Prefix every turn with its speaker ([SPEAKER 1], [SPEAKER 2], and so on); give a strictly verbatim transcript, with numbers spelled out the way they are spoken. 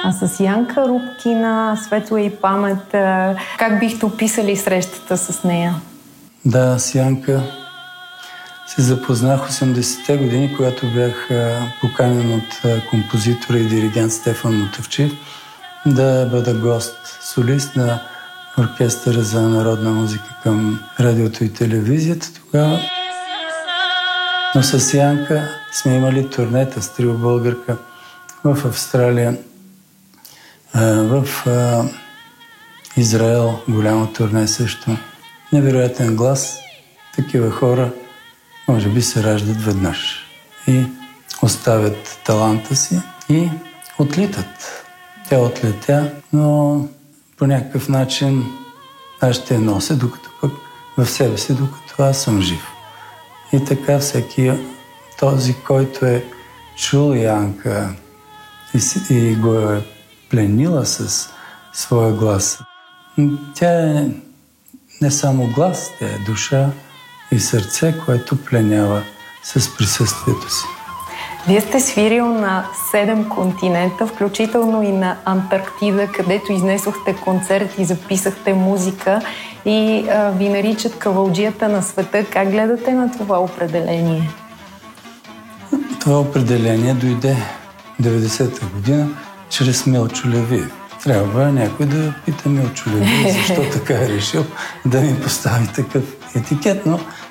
[SPEAKER 1] А с Янка Рубкина, светла и памет, как бихте описали срещата с нея?
[SPEAKER 2] Да, с Янка се запознах осемдесетте години, когато бях поканен от композитора и диригент Стефан Мутавчиев да бъда гост, солист на Оркестъра за народна музика към радиото и телевизията тогава. Но с Янка сме имали турнета с трио българка в Австралия, в Израел, голямо турне също. Невероятен глас. Такива хора може би се раждат веднъж и оставят таланта си и отлитат. Тя отлетя, но по някакъв начин аз ще я нося, докато пък в себе си, докато аз съм жив. И така всеки този, който е чул Янка и, и го е пленила с своя глас. Тя е не само глас, тя е душа и сърце, което пленява с присъствието си.
[SPEAKER 1] Вие сте свирил на седем континента, включително и на Антарктида, където изнесохте концерт и записахте музика и а, ви наричат кавалджията на света. Как гледате на това определение?
[SPEAKER 2] Това определение дойде деветдесета година чрез Милчо Левиев. Трябва някой да пита Милчо Левиев, защо така е решил да ми постави такъв етикет, но